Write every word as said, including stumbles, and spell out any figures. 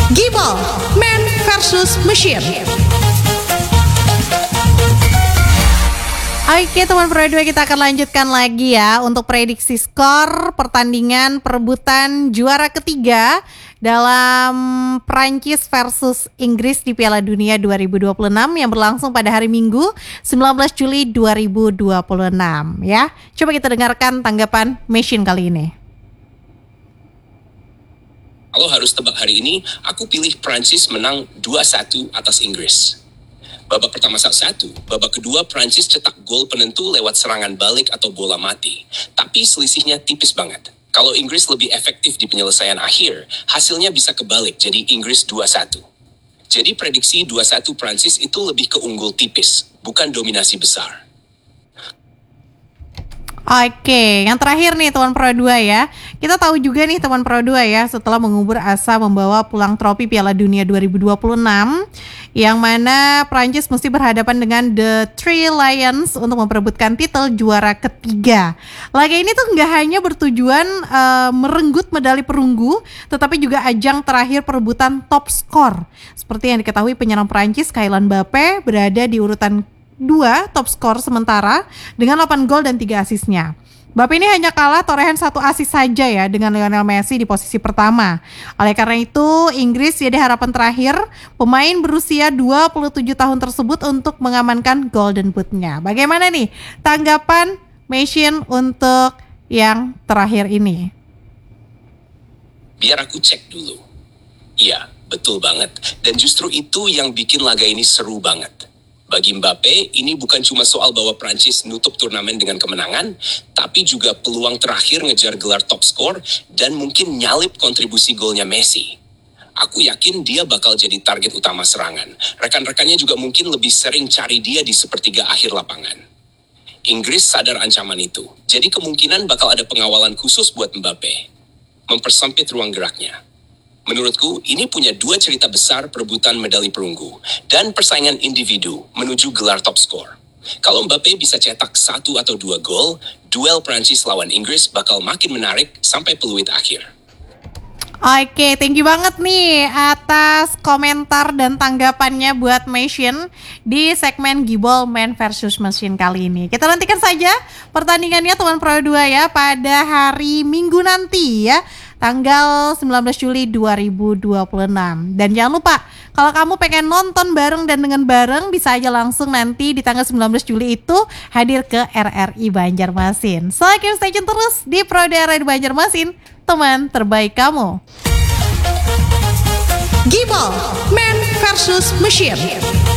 Gibol, Man versus Machine. Oke teman Pro dua, kita akan lanjutkan lagi ya untuk prediksi skor pertandingan perebutan juara ketiga dalam Prancis versus Inggris di Piala Dunia dua ribu dua puluh enam yang berlangsung pada hari Minggu sembilan belas Juli dua ribu dua puluh enam ya. Coba kita dengarkan tanggapan Machine kali ini. Kalau harus tebak hari ini, aku pilih Prancis menang dua satu atas Inggris. Babak pertama satu satu, babak kedua Prancis cetak gol penentu lewat serangan balik atau bola mati. Tapi selisihnya tipis banget. Kalau Inggris lebih efektif di penyelesaian akhir, hasilnya bisa kebalik jadi Inggris dua satu. Jadi prediksi dua satu Prancis itu lebih ke unggul tipis, bukan dominasi besar. Oke, yang terakhir nih teman Pro dua ya. Kita tahu juga nih teman Pro dua ya, setelah mengubur asa membawa pulang trofi Piala Dunia dua ribu dua puluh enam, yang mana Prancis mesti berhadapan dengan The Three Lions untuk memperebutkan titel juara ketiga. Laga ini tuh nggak hanya bertujuan uh, merenggut medali perunggu, tetapi juga ajang terakhir perebutan top skor. Seperti yang diketahui, penyerang Prancis Kylian Mbappe berada di urutan dua top skor sementara dengan delapan gol dan tiga asisnya. Mbappe ini hanya kalah torehan satu asis saja ya dengan Lionel Messi di posisi pertama. Oleh karena itu, Inggris jadi harapan terakhir pemain berusia dua puluh tujuh tahun tersebut untuk mengamankan Golden Boot-nya. Bagaimana nih tanggapan Machine untuk yang terakhir ini? Biar aku cek dulu. Iya, betul banget. Dan justru itu yang bikin laga ini seru banget. Bagi Mbappe, ini bukan cuma soal bahwa Prancis nutup turnamen dengan kemenangan, tapi juga peluang terakhir ngejar gelar top skor dan mungkin nyalip kontribusi golnya Messi. Aku yakin dia bakal jadi target utama serangan. Rekan-rekannya juga mungkin lebih sering cari dia di sepertiga akhir lapangan. Inggris sadar ancaman itu, jadi kemungkinan bakal ada pengawalan khusus buat Mbappe, mempersempit ruang geraknya. Menurutku, ini punya dua cerita besar perebutan medali perunggu dan persaingan individu menuju gelar top skor. Kalau Mbappe bisa cetak satu atau dua gol, duel Prancis lawan Inggris bakal makin menarik sampai peluit akhir. Oke, thank you banget nih atas komentar dan tanggapannya buat Machine di segmen Gibol Man versus Machine kali ini. Kita nantikan saja pertandingannya teman Pro dua ya pada hari Minggu nanti ya, tanggal sembilan belas Juli dua ribu dua puluh enam. Dan jangan lupa, kalau kamu pengen nonton bareng dan dengan bareng, bisa aja langsung nanti di tanggal sembilan belas Juli itu hadir ke R R I Banjarmasin. So, keep stay tune terus di Pro dua R R I Banjarmasin, teman terbaik kamu. Gibol Man versus Machine.